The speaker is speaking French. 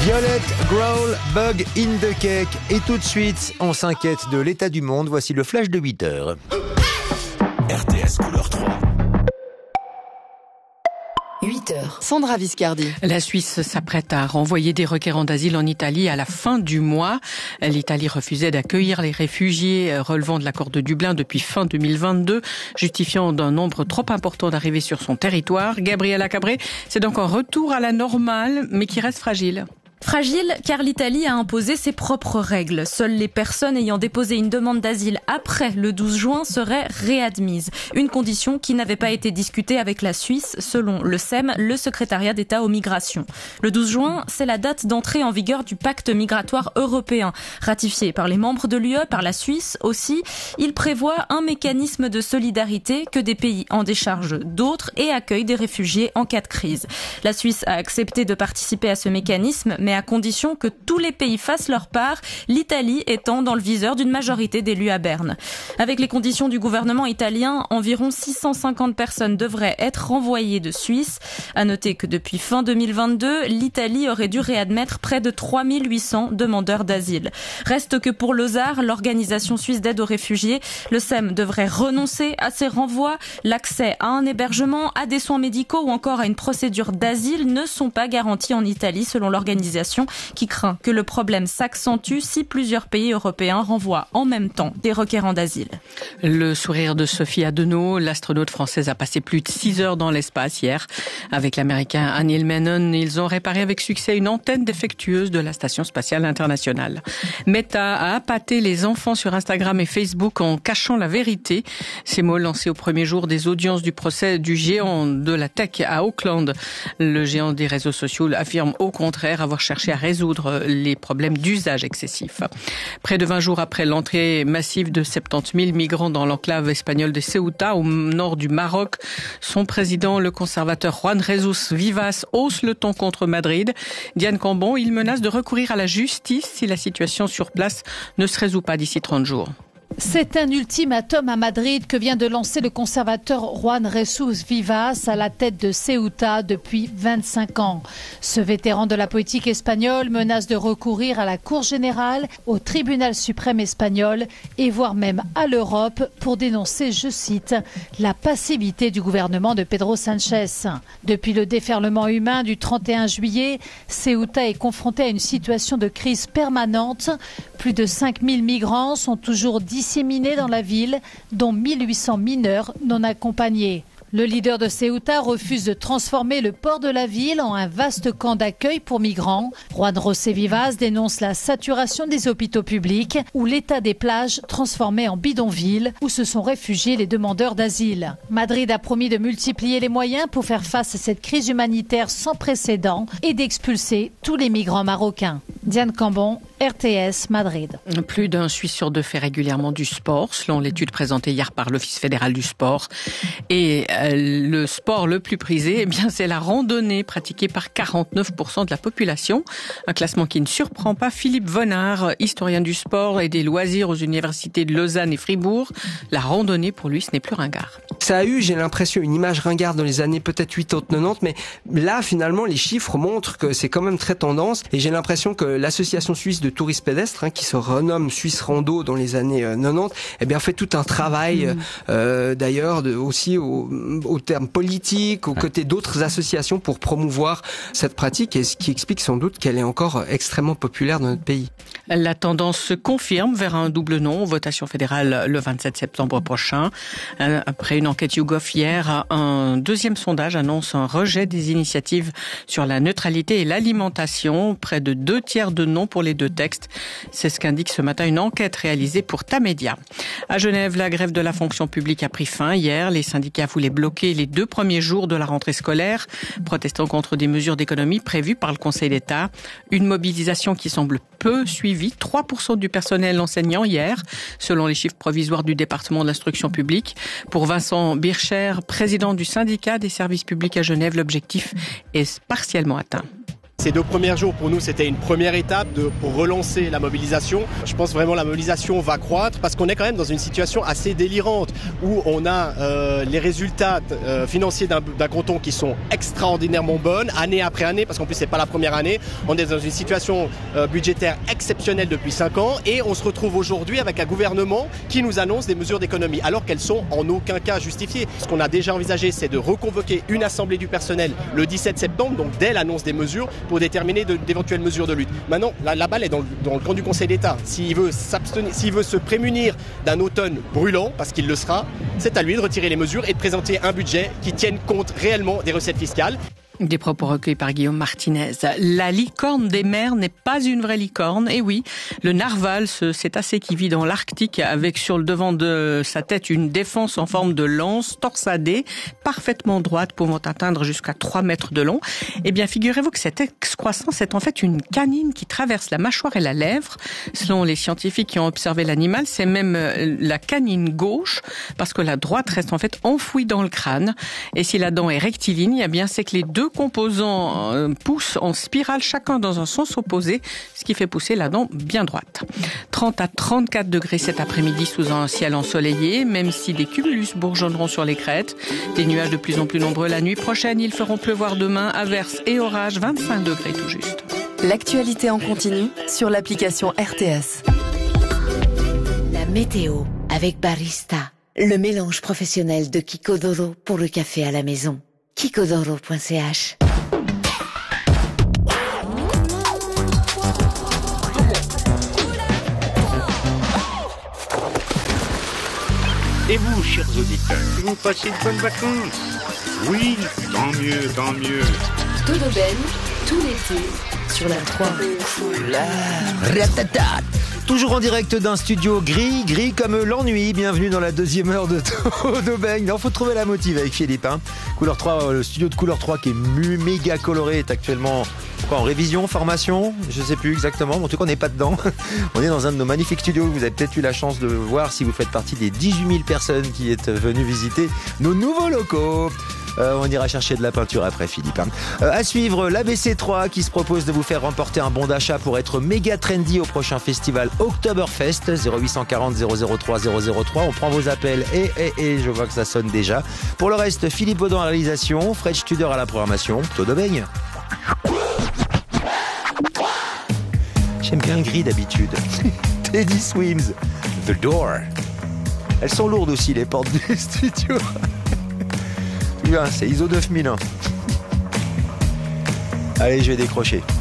Violette, Growl, Bug in the Cake. Et tout de suite, on s'inquiète de l'état du monde. Voici le flash de 8 heures. RTS couleur 3. 8h. Sandra Viscardi. La Suisse s'apprête à renvoyer des requérants d'asile en Italie à la fin du mois. L'Italie refusait d'accueillir les réfugiés relevant de l'accord de Dublin depuis fin 2022, justifiant d'un nombre trop important d'arrivées sur son territoire. Gabriella Cabré, c'est donc un retour à la normale, mais qui reste fragile. Fragile car l'Italie a imposé ses propres règles. Seules les personnes ayant déposé une demande d'asile après le 12 juin seraient réadmises. Une condition qui n'avait pas été discutée avec la Suisse selon le SEM, le secrétariat d'État aux migrations. Le 12 juin, c'est la date d'entrée en vigueur du pacte migratoire européen. Ratifié par les membres de l'UE, par la Suisse aussi, il prévoit un mécanisme de solidarité que des pays en déchargent d'autres et accueillent des réfugiés en cas de crise. La Suisse a accepté de participer à ce mécanisme, mais à condition que tous les pays fassent leur part, l'Italie étant dans le viseur d'une majorité d'élus à Berne. Avec les conditions du gouvernement italien, environ 650 personnes devraient être renvoyées de Suisse. À noter que depuis fin 2022, l'Italie aurait dû réadmettre près de 3800 demandeurs d'asile. Reste que pour l'OSAR, l'organisation suisse d'aide aux réfugiés, le SEM devrait renoncer à ces renvois. L'accès à un hébergement, à des soins médicaux ou encore à une procédure d'asile ne sont pas garantis en Italie selon l'organisation qui craint que le problème s'accentue si plusieurs pays européens renvoient en même temps des requérants d'asile. Le sourire de Sophie Adenau, l'astronaute française a passé plus de 6 heures dans l'espace hier. Avec l'américain Neil Menon, ils ont réparé avec succès une antenne défectueuse de la Station spatiale internationale. Meta a appâté les enfants sur Instagram et Facebook en cachant la vérité. Ces mots lancés au premier jour des audiences du procès du géant de la tech à Auckland. Le géant des réseaux sociaux affirme au contraire avoir cherché à résoudre les problèmes d'usage excessif. Près de 20 jours après l'entrée massive de 70 000 migrants dans l'enclave espagnole de Ceuta, au nord du Maroc, son président, le conservateur Juan Jesus Vivas, hausse le ton contre Madrid. Diane Cambon, il menace de recourir à la justice si la situation sur place ne se résout pas d'ici 30 jours. C'est un ultimatum à Madrid que vient de lancer le conservateur Juan Jesus Vivas à la tête de Ceuta depuis 25 ans. Ce vétéran de la politique espagnole menace de recourir à la Cour générale, au tribunal suprême espagnol et voire même à l'Europe pour dénoncer, je cite, la passivité du gouvernement de Pedro Sánchez. Depuis le déferlement humain du 31 juillet, Ceuta est confronté à une situation de crise permanente. Plus de 5000 migrants sont toujours disséminés dans la ville, dont 1800 mineurs non accompagnés. Le leader de Ceuta refuse de transformer le port de la ville en un vaste camp d'accueil pour migrants. Juan José Vivas dénonce la saturation des hôpitaux publics ou l'état des plages transformées en bidonvilles où se sont réfugiés les demandeurs d'asile. Madrid a promis de multiplier les moyens pour faire face à cette crise humanitaire sans précédent et d'expulser tous les migrants marocains. Diane Cambon, RTS Madrid. Plus d'un Suisse sur 2 fait régulièrement du sport, selon l'étude présentée hier par l'Office fédéral du sport. Et le sport le plus prisé, eh bien, c'est la randonnée pratiquée par 49% de la population. Un classement qui ne surprend pas Philippe Vonard, historien du sport et des loisirs aux universités de Lausanne et Fribourg. La randonnée, pour lui, ce n'est plus ringard. Ça a eu, j'ai l'impression, une image ringarde dans les années peut-être 80-90, mais là, finalement, les chiffres montrent que c'est quand même très tendance. Et j'ai l'impression que l'association suisse de tourisme pédestre, qui se renomme Suisse Rando dans les années 90, eh bien, fait tout un travail, d'ailleurs, aussi au terme politique, aux côtés d'autres associations pour promouvoir cette pratique, et ce qui explique sans doute qu'elle est encore extrêmement populaire dans notre pays. La tendance se confirme vers un double non, votation fédérale le 27 septembre prochain. Après une enquête YouGov hier, un deuxième sondage annonce un rejet des initiatives sur la neutralité et l'alimentation. Près de 2/3 de non pour les deux textes. C'est ce qu'indique ce matin une enquête réalisée pour Tamedia. À Genève, la grève de la fonction publique a pris fin hier. Les syndicats voulaient bloquer les 2 premiers jours de la rentrée scolaire, protestant contre des mesures d'économie prévues par le Conseil d'État. Une mobilisation qui semble peu suivie. 3% du personnel enseignant hier, selon les chiffres provisoires du département de l'instruction publique. Pour Vincent Bircher, président du syndicat des services publics à Genève, l'objectif est partiellement atteint. Ces 2 premiers jours, pour nous, c'était une première étape pour relancer la mobilisation. Je pense vraiment que la mobilisation va croître parce qu'on est quand même dans une situation assez délirante où on a les résultats financiers d'un canton qui sont extraordinairement bonnes, année après année, parce qu'en plus, c'est pas la première année. On est dans une situation budgétaire exceptionnelle depuis 5 ans et on se retrouve aujourd'hui avec un gouvernement qui nous annonce des mesures d'économie alors qu'elles sont en aucun cas justifiées. Ce qu'on a déjà envisagé, c'est de reconvoquer une assemblée du personnel le 17 septembre, donc dès l'annonce des mesures, pour déterminer d'éventuelles mesures de lutte. Maintenant, la balle est dans le camp du Conseil d'État. S'il veut se prémunir d'un automne brûlant, parce qu'il le sera, c'est à lui de retirer les mesures et de présenter un budget qui tienne compte réellement des recettes fiscales. Des propos recueillis par Guillaume Martinez. La licorne des mers n'est pas une vraie licorne. Et oui, le narwhal, ce cétacé qui vit dans l'Arctique avec sur le devant de sa tête une défense en forme de lance torsadée, parfaitement droite, pouvant atteindre jusqu'à 3 mètres de long. Eh bien, figurez-vous que cette excroissance est en fait une canine qui traverse la mâchoire et la lèvre. Selon les scientifiques qui ont observé l'animal, c'est même la canine gauche, parce que la droite reste en fait enfouie dans le crâne. Et si la dent est rectiligne, eh bien, c'est que les 2 composants poussent en spirale, chacun dans un sens opposé, ce qui fait pousser la dent bien droite. 30 à 34 degrés cet après-midi sous un ciel ensoleillé, même si des cumulus bourgeonneront sur les crêtes. Des nuages de plus en plus nombreux la nuit prochaine. Ils feront pleuvoir demain, averses et orages, 25 degrés tout juste. L'actualité en continu sur l'application RTS. La météo avec Barista, le mélange professionnel de Kiko.Doro pour le café à la maison. Kiko.Doro.ch. Et vous, chers auditeurs, vous passez de bonnes vacances? Oui, tant mieux, tant mieux. Dodo Ben, tout l'été, sur la 3. Ratata. Toujours en direct d'un studio gris comme l'ennui. Bienvenue dans la 2e heure de Dodo Ben. Il faut trouver la motive avec Philippe. Couleur 3, le studio de Couleur 3 qui est méga coloré est actuellement en révision, formation, je sais plus exactement, mais en tout cas on n'est pas dedans. On est dans un de nos magnifiques studios. Vous avez peut-être eu la chance de voir si vous faites partie des 18 000 personnes qui êtes venues visiter nos nouveaux locaux. On ira chercher de la peinture après, Philippe. À suivre, l'ABC3 qui se propose de vous faire remporter un bon d'achat pour être méga trendy au prochain festival Oktoberfest. 0840 003 003. On prend vos appels et je vois que ça sonne déjà. Pour le reste, Philippe Baudin à la réalisation, Fred Studer à la programmation. Dodo Ben. J'aime bien le gris d'habitude. Teddy Swims, The Door. Elles sont lourdes aussi, les portes du studio. C'est ISO 9001. Allez, je vais décrocher.